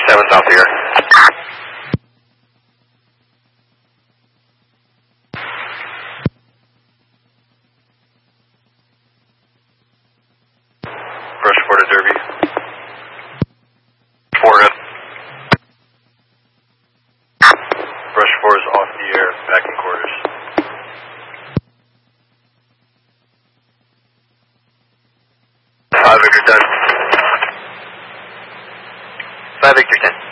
7 South here. Brush 4 to Derby. 4 good. Brush 4 is off the air, back in quarters. Victor 10. 5 Victor 10.